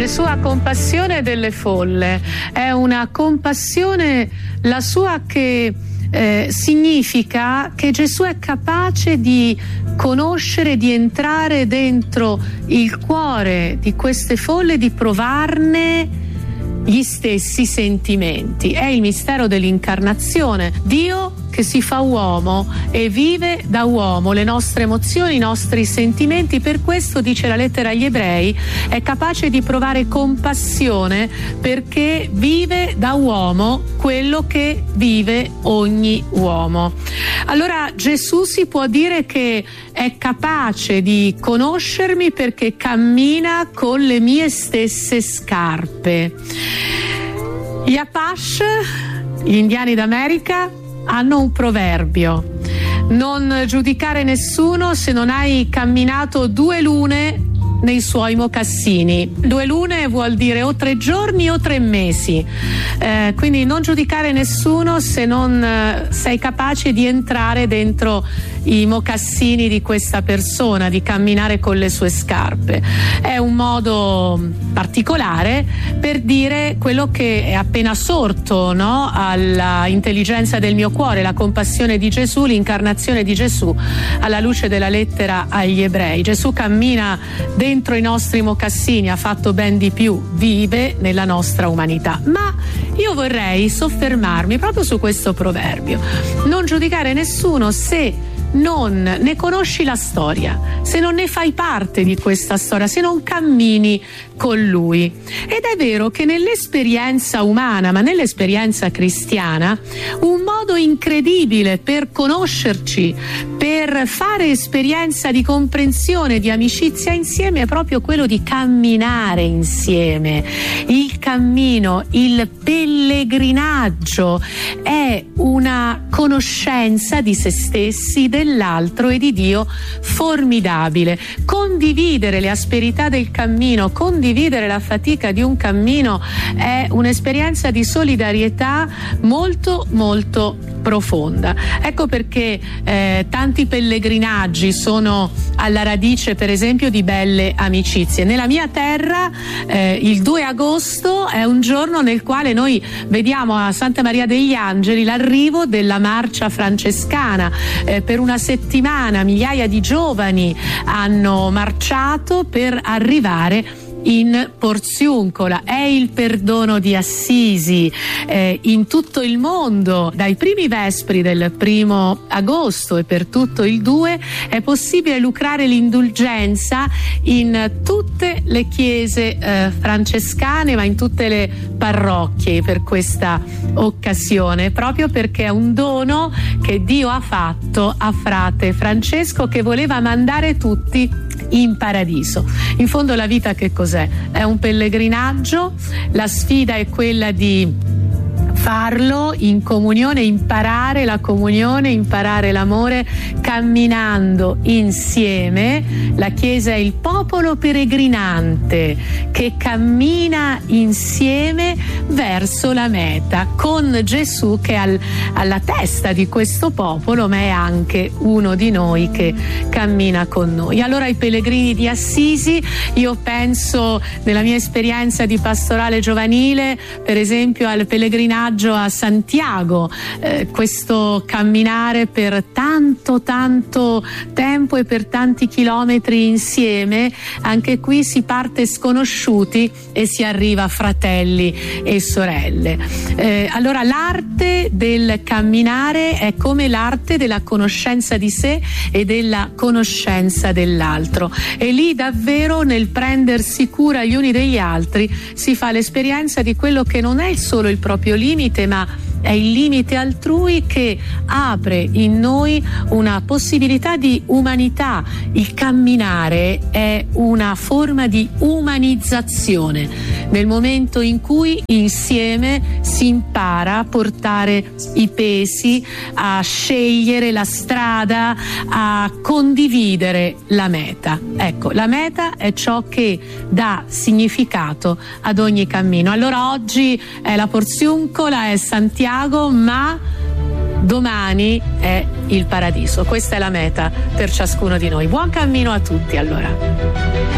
Gesù ha compassione delle folle, è una compassione la sua che significa che Gesù è capace di conoscere, di entrare dentro il cuore di queste folle, di provarne gli stessi sentimenti. È il mistero dell'incarnazione. Dio che si fa uomo e vive da uomo le nostre emozioni, i nostri sentimenti. Per questo, dice la lettera agli Ebrei, è capace di provare compassione perché vive da uomo quello che vive ogni uomo. Allora Gesù si può dire che è capace di conoscermi perché cammina con le mie stesse scarpe. Gli Apache, gli indiani d'America, hanno un proverbio: non giudicare nessuno se non hai camminato 2 lune nei suoi mocassini. 2 lune vuol dire o 3 giorni o 3 mesi, quindi non giudicare nessuno se non sei capace di entrare dentro i mocassini di questa persona, di camminare con le sue scarpe. È un modo particolare per dire quello che è appena sorto, no? Alla intelligenza del mio cuore, la compassione di Gesù, l'incarnazione di Gesù alla luce della lettera agli Ebrei. Gesù cammina dentro i nostri mocassini, ha fatto ben di più, vive nella nostra umanità. Ma io vorrei soffermarmi proprio su questo proverbio: non giudicare nessuno se non ne conosci la storia, se non ne fai parte di questa storia, se non cammini con lui. Ed è vero che nell'esperienza umana, ma nell'esperienza cristiana, un modo incredibile per conoscerci, per fare esperienza di comprensione, di amicizia insieme, è proprio quello di camminare insieme. Il cammino, il pellegrinaggio è una conoscenza di se stessi, dell'altro e di Dio formidabile. Condividere le asperità del cammino, condividere la fatica di un cammino è un'esperienza di solidarietà molto molto profonda. Ecco perché tanti pellegrinaggi sono alla radice, per esempio, di belle amicizie. Nella mia terra il 2 agosto è un giorno nel quale noi vediamo a Santa Maria degli Angeli l'arrivo della marcia francescana. Per una settimana migliaia di giovani hanno marciato per arrivare in Porziuncola. È il perdono di Assisi in tutto il mondo. Dai primi vespri del 1 agosto e per tutto il 2 è possibile lucrare l'indulgenza in tutte le chiese francescane, ma in tutte le parrocchie per questa occasione, proprio perché è un dono che Dio ha fatto a frate Francesco, che voleva mandare tutti in paradiso. In fondo la vita che cos'è? È un pellegrinaggio. La sfida è quella di farlo in comunione, imparare la comunione, imparare l'amore, camminando insieme. La Chiesa è il popolo peregrinante che cammina insieme verso la meta, con Gesù che è alla testa di questo popolo, ma è anche uno di noi che cammina con noi. Allora ai pellegrini di Assisi, io penso nella mia esperienza di pastorale giovanile, per esempio al pellegrinaggio a Santiago, questo camminare per tanto tempo e per tanti chilometri insieme. Anche qui si parte sconosciuti e si arriva fratelli e sorelle. Allora l'arte del camminare è come l'arte della conoscenza di sé e della conoscenza dell'altro, e lì davvero nel prendersi cura gli uni degli altri si fa l'esperienza di quello che non è solo il proprio limite, ma è il limite altrui che apre in noi una possibilità di umanità. Il camminare è una forma di umanizzazione, nel momento in cui insieme si impara a portare i pesi, a scegliere la strada, a condividere la meta. Ecco, la meta è ciò che dà significato ad ogni cammino. Allora oggi è la Porziuncola, è Santiago, ma domani è il paradiso. Questa è la meta per ciascuno di noi. Buon cammino a tutti allora.